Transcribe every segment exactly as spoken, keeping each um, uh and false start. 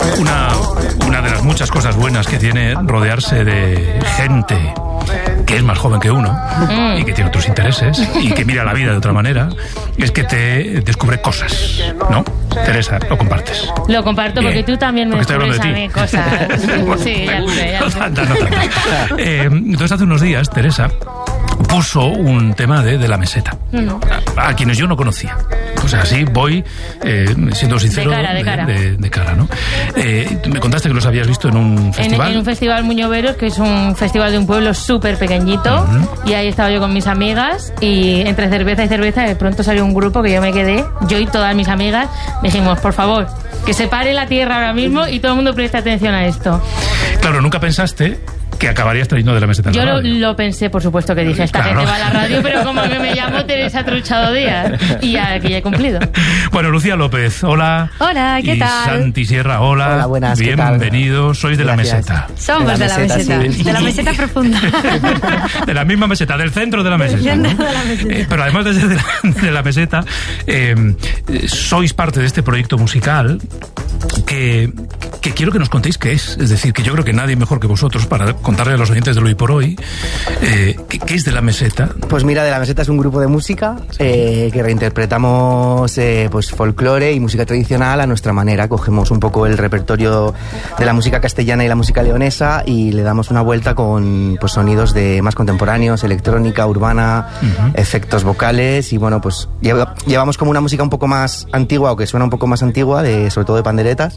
Una, una de las muchas cosas buenas que tiene rodearse de gente que es más joven que uno mm. y que tiene otros intereses y que mira la vida de otra manera, es que te descubre cosas, ¿no? Teresa, lo compartes. Lo comparto. Bien. Porque tú también me descubres a mí cosas. Sí, ya lo sé, ya lo sé. No, no, no, no. Eh, entonces hace unos días Teresa puso un tema de, de la meseta mm. a, a quienes yo no conocía. O sea, así voy eh, siendo sincero, de cara, de cara, de, de, de cara, ¿no? Eh, me contaste que los habías visto en un festival. En, en un festival Muñoveros, que es un festival de un pueblo súper pequeñito, uh-huh. y ahí estaba yo con mis amigas y entre cerveza y cerveza de pronto salió un grupo que yo me quedé, yo y todas mis amigas dijimos, por favor, que se pare la tierra ahora mismo y todo el mundo preste atención a esto. Claro, nunca pensaste que acabarías trayendo de la meseta. Yo lo, lo pensé, por supuesto, que dije, esta claro. gente va a la radio, pero como me, me llamo Teresa Truchado Díaz, y ya que ya he cumplido. Bueno, Lucía López, hola. Hola, ¿qué y tal? Santi Sierra, hola. Hola, buenas, bienvenidos, sois de Gracias. la meseta. Somos de la meseta, de la meseta, sí. de la meseta profunda. De la misma meseta, del centro de la meseta. Del ¿no? centro de la meseta. Eh, pero además de ser de la, de la meseta, eh, sois parte de este proyecto musical que, que quiero que nos contéis qué es. Es decir, que yo creo que nadie mejor que vosotros para contarle a los oyentes de Hoy por Hoy eh, ¿qué, ¿qué es de la meseta? Pues mira, de la meseta es un grupo de música eh, que reinterpretamos eh, pues folclore y música tradicional a nuestra manera. Cogemos un poco el repertorio de la música castellana y la música leonesa y le damos una vuelta con pues sonidos de más contemporáneos, electrónica, urbana, uh-huh. efectos vocales y bueno, pues lleva, llevamos como una música un poco más antigua o que suena un poco más antigua, de, sobre todo de panderetas,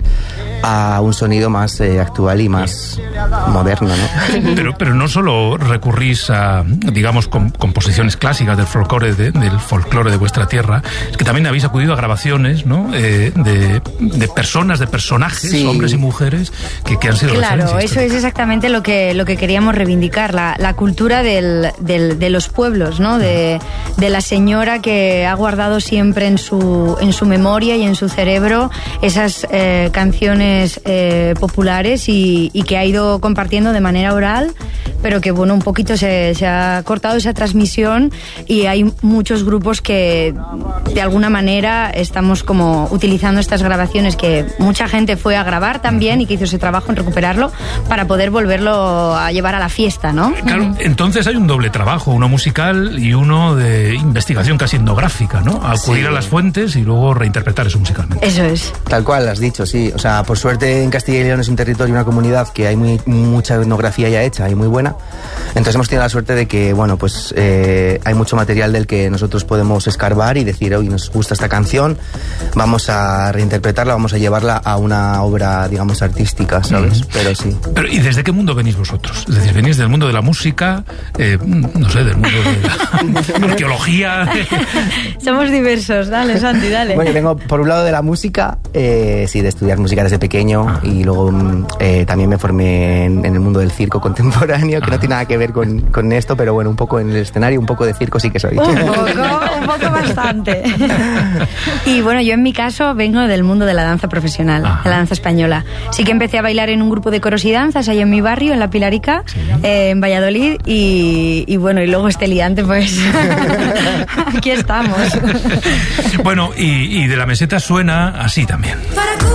a un sonido más eh, actual y más moderno, ¿no? Pero, pero no solo recurrís a, digamos, com- composiciones clásicas del folclore de, del folclore de vuestra tierra, es que también habéis acudido a grabaciones, ¿no? Eh, de, de personas, de personajes, sí. hombres y mujeres, que, que han sido Claro, referencias. eso es exactamente lo que, lo que queríamos reivindicar, la, la cultura del, del, de los pueblos, ¿no? De, de la señora que ha guardado siempre en su, en su memoria y en su cerebro esas eh, canciones eh, populares y, y que ha ido compartiendo de manera oral, pero que bueno, un poquito se, se ha cortado esa transmisión y hay muchos grupos que de alguna manera estamos como utilizando estas grabaciones que mucha gente fue a grabar también y que hizo ese trabajo en recuperarlo para poder volverlo a llevar a la fiesta, ¿no? Claro, entonces hay un doble trabajo, uno musical y uno de investigación casi etnográfica, ¿no? Acudir sí. a las fuentes y luego reinterpretar eso musicalmente. Eso es. Tal cual, has dicho, sí. O sea, por suerte en Castilla y León es un territorio y una comunidad que hay muy, mucha etnografía ya hecha y muy buena. Entonces hemos tenido la suerte de que, bueno, pues eh, hay mucho material del que nosotros podemos escarbar y decir, hoy nos gusta esta canción, vamos a reinterpretarla, vamos a llevarla a una obra, digamos, artística, ¿sabes? Mm. Pero sí. Pero, ¿y desde qué mundo venís vosotros? Es decir, ¿venís del mundo de la música? Eh, no sé, del mundo de la arqueología. Somos diversos, dale, Santi, dale. Bueno, yo vengo por un lado de la música, eh, sí, de estudiar música desde pequeño ah. y luego eh, también me formé en, en el mundo del circo contemporáneo, que ah. no tiene nada que ver con, con esto, pero bueno, un poco en el escenario, un poco de circo sí que soy. Un poco, un poco bastante. Y bueno, yo en mi caso vengo del mundo de la danza profesional, ah. de la danza española. Sí que empecé a bailar en un grupo de coros y danzas ahí en mi barrio, en La Pilarica, sí. eh, en Valladolid, y, y bueno, y luego este liante, pues aquí estamos. Bueno, y, y de la meseta suena así también.